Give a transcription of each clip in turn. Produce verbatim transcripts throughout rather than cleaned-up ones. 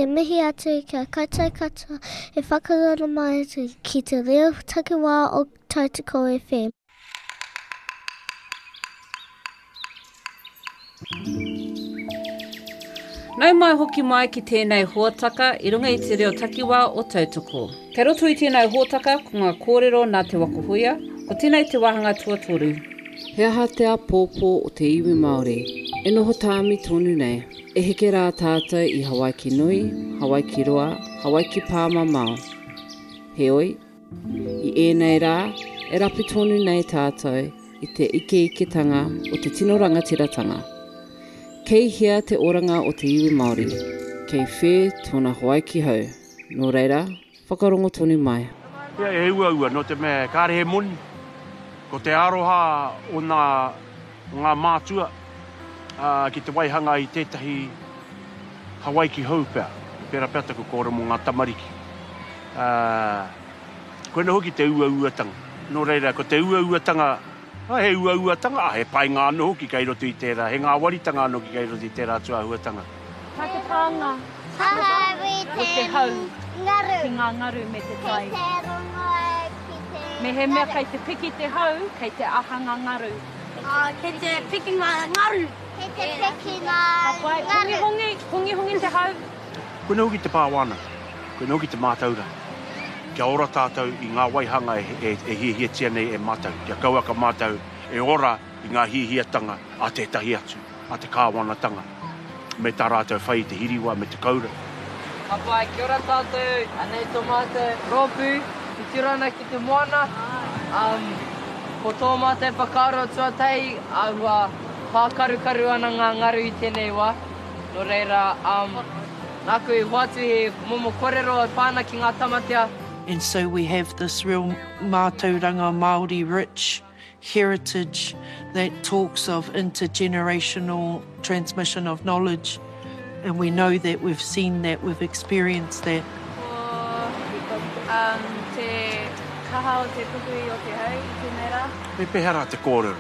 mihi atu kia kaitai katoa e whakarana mai atu ki te reo takiwā o Tautoko F M. Nau mai hoki mai ki tēnei huataka i runga i te reo takiwā o Tautoko. Kei roto i tēnei huataka ko ngā kōrero nā te wakuhuia, ko tēnei te wahanga tuatoru. He aha te a pōpō o te iwi Māori. E noho tāmi tonu nei. E heke rā tātou i Hawaii ki Nui, Hawaii ki Roa, Hawaii ki Pāma Mao. He oi, i ēnei rā, e rapi tonu nei tātou i te ike iketanga o te tino rangatiratanga. Kei hea te oranga o te iwi Māori. Kei whē tōna Hawaii ki hau. Nō reira, whakarongo tonu mai. Ia e ua ua, no te mea kāre he moni. Ko te aroha o ngā, ngā mātua uh, ki te waihanga i tētahi Hawaii ki hau pēr. Pēra pēta ko kōra mo ngā tamariki. Uh, koe na hoki te ua ua tanga. Nō reira, ko te ua ua tanga, ah, he ua ua tanga, ah, he pai ngā no hoki kai roto i tērā. He ngā waritanga no ki kai roto i tērā tua hua tanga. Taketanga. Hahawi O te hau. ngaru. Ki ngā ngaru me te tai. Kei te rongo, ki te... Me he mea kei te piki te hau, kei te ahanga ngaru. Oh, kei te piki ngā ngaru. Kei te piki ngā Pai, hongi ngaru. hongi, hongi hongi te hau. Koe na hoki te pāwana. Koe na hoki te mātaura. Kia ora tātou i ngā waihanga e, e, e hihiatia nei e mātau. Kia kauaka mātau e ora i ngā hihiatanga a tētahi atu, a te kāwanatanga. Me tā rātou whai te hiriwa, me te kaura. Ka pai, kia ora tātou, anei tō mātou rōpū, ki tirana ki te moana. Um, ko tō mātou whakaaro tuatei, aua pākarukaru ana ngā ngaru i tēnei wā. Nō reira, um, nā koe hoatu he momo kōrero pāna ki ngā tamatea. And so we have this real mātauranga Māori rich heritage that talks of intergenerational transmission of knowledge. And we know that, we've seen that, we've experienced that. Um, te kaha o te pukui o te hau i tēnei rā. Me pehara te kōrero.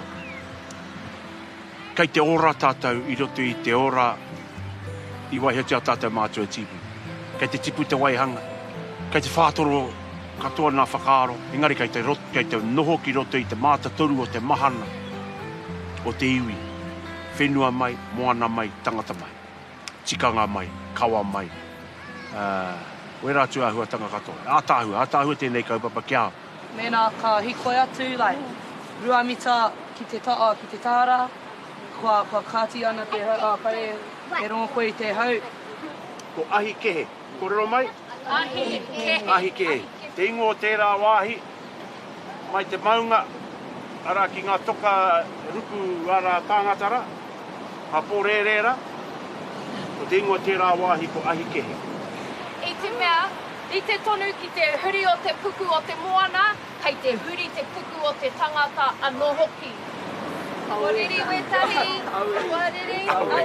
Kei te ora tātou i roto i te ora i waihatia tātou mātua tipu. Kei te tipu te waihanga. Kei te whātoro katoa nā whakaaro. Engari kei te, rot, kei te noho ki roto i te mātatoru o te mahana. O te iwi. Whenua mai, moana mai, tangata mai. Tikanga mai, kawa mai. Uh, Wera atu ahua tanga katoa. Ātāhua, ātāhua tēnei kaupapa kia. Mēnā ka hikoi atu, like, rua mita ki te taa, ki te tāra. Kua, kua kāti ana te hau, ah, pare, e rongo koe i te hau. Ko ahi kehe. Kōrero mai? Ahi kehe. Ahi kehe. Te ingo o tērā wāhi, mai te maunga, ara ki ngā toka ruku ara tāngatara, ha pōrērēra, ko te ingo o tērā wāhi ko ahi kehe. I te mea, i te tonu ki te huri o te puku o te moana, kei te huri te puku o te tangata anō hoki. Wariri we tahi, wariri,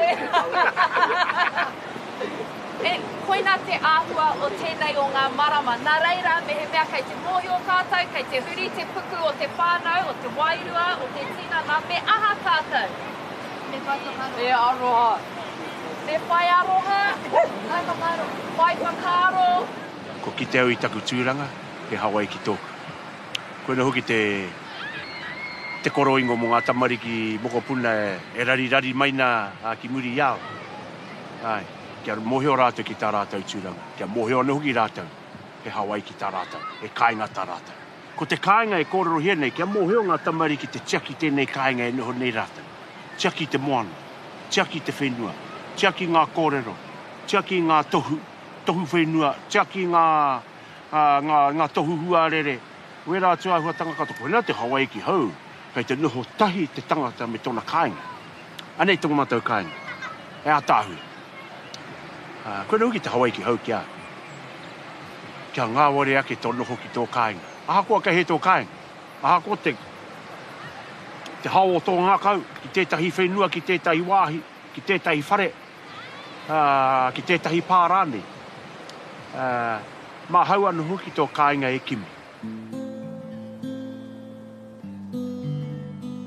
awe. E koina te āhua o tēnei o ngā marama. Nā reira, me he mea kei te mōhio tātou, kei te huri, te puku o te whānau, o te wairua, o te tina, nā me aha tātou. Me whaikakaro. E aroha. Me whai aroha. Whai whakaro. Ko ki te au i taku tūranga, he Hawaii ki tōku. Koina hoki te te koroingo mo ngā tamariki moko puna e rari rari maina a ki muri iau. Ai. Kia moheo rātou ki tā rātou tūranga. Kia moheo nuhi rātou he Hawaii ki tā rātou, he kāinga tā rātou. Ko te kāinga e kōrero hea nei, kia moheo ngā tamari ki te tiaki tēnei kāinga e noho nei rātou. Tiaki te moana, tiaki te whenua, tiaki ngā kōrero, tiaki ngā tohu, tohu whenua, tiaki ngā, uh, ngā, ngā tohu huarere. Wē rātua hua tanga kato, koe nā te Hawaii ki hau, kei te noho tahi te tangata me tōna kāinga. Anei tonga mātou kāinga, e ātāhui. Uh, koe nau ki te Hawaii ki hau kia. Kia ngā ware ake tō noho ki tō kāinga. Aha kua kei he tō kāinga. Aha kua te, te hao o tō ngākau, ki tētahi whenua, ki tētahi wāhi, ki tētahi whare, uh, ki tētahi pārāne. Uh, mā hau anu hoki tō kāinga e kimi.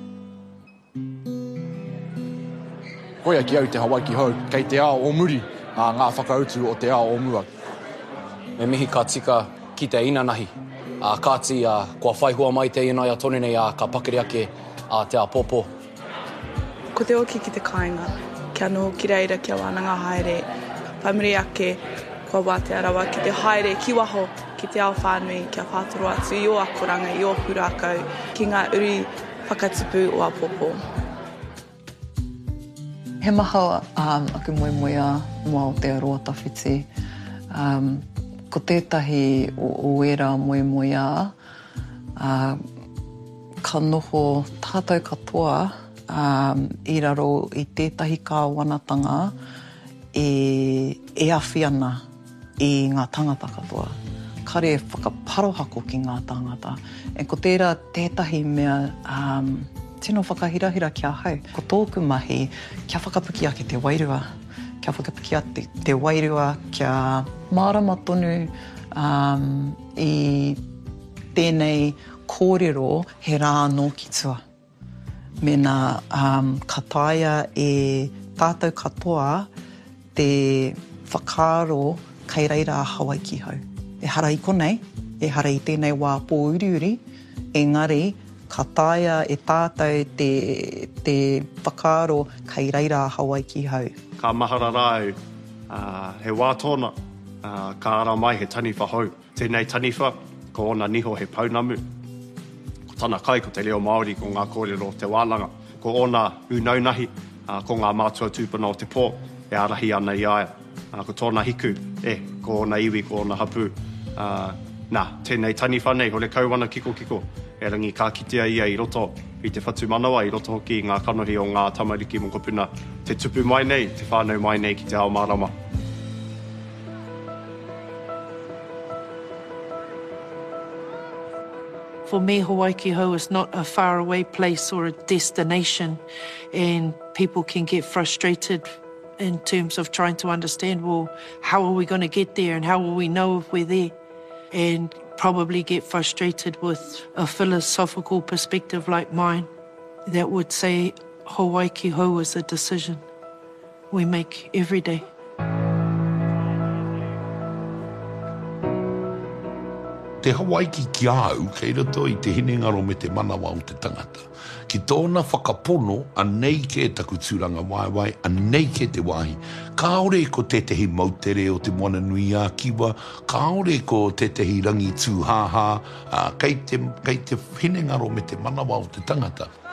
Koia ki au te Hawaii ki hau, kei te ao o muri. uh, ngā whakautu o te ao o mua. Me mihi ka tika ki te inanahi. Uh, kāti uh, kua whaihua mai te ina ia tonu nei uh, ka pakere ake uh, te a popo. Ko te oki ki te kāinga, kia noho ki reira kia wānanga haere, pamiri ake kua wā te arawa ki te haere ki waho ki te ao whānui kia whātoro atu i o akoranga i o pūrākau ki ngā uri whakatipu o a popo. He maha um, aku moe moea mua o te aroa tawhiti. Um, ko tētahi o, o era moe moea, uh, ka noho tātou katoa um, i raro i tētahi kāwanatanga e, e awhi ana i ngā tangata katoa. Kare e whakaparohako ki ngā tangata. E ko tērā tētahi mea um, tino whakahirahira kia hau. Ko tōku mahi, kia whakapuki ake te wairua. Kia whakapuki ake te wairua, kia mārama tonu um, i tēnei kōrero he rā nō ki tua. Mena um, kataia e tātou katoa te whakaaro kei reira a Hawaii ki hau. E hara i konei, e hara i tēnei wā pō uri uri, engari, ka taia e tātou te, te whakaaro kei reira a Hawaii ki hau. Ka mahara rāu, uh, he wā tōna, uh, ka ara mai he taniwha hau. Tēnei taniwha, ko ona niho he paunamu. Ko tana kai ko te reo Māori ko ngā kōrero te wālanga. Ko ona unaunahi, uh, ko ngā mātua tūpuna o te pō, e arahi ana i aia. Uh, ko tōna hiku, e, ko ona iwi, ko ona hapu. Uh, nā, tēnei taniwha nei, hore kauwana kiko kiko. E rangi ka kitea ia i roto i te whatu manawa, i roto hoki i ngā kanohi o ngā tamariki mokopuna. Te tupu mai nei, te whānau mai nei ki te ao marama. For me, Hawaii ki hau is not a faraway place or a destination, and people can get frustrated in terms of trying to understand, well, how are we going to get there and how will we know if we're there? And probably get frustrated with a philosophical perspective like mine that would say Hawaii ki hau is a decision we make every day. Te Hawaii ki kia au, kei roto i te hinengaro me te manawa o te tangata. Ki tōna whakapono, a nei ke taku tūranga waiwai, a nei ke te wahi. Kāore ko tetehi mautere o te moana nui a kiwa, kāore ko tetehi rangi tūhāhā, kei te, kei te hinengaro me te manawa o te tangata.